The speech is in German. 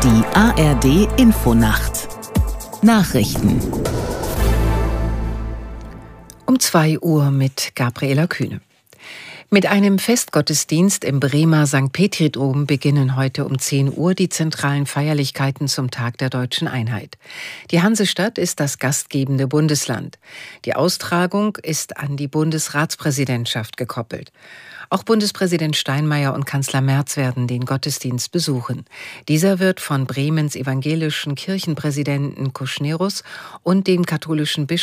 Die ARD Infonacht Nachrichten Um 2 Uhr mit Gabriela Kühne. Mit einem Festgottesdienst im Bremer St. Petri-Dom beginnen heute um 10 Uhr die zentralen Feierlichkeiten zum Tag der Deutschen Einheit. Die Hansestadt ist das gastgebende Bundesland. Die Austragung ist an die Bundesratspräsidentschaft gekoppelt. Auch Bundespräsident Steinmeier und Kanzler Merz werden den Gottesdienst besuchen. Dieser wird von Bremens evangelischen Kirchenpräsidenten Kusnerus und dem katholischen Bischof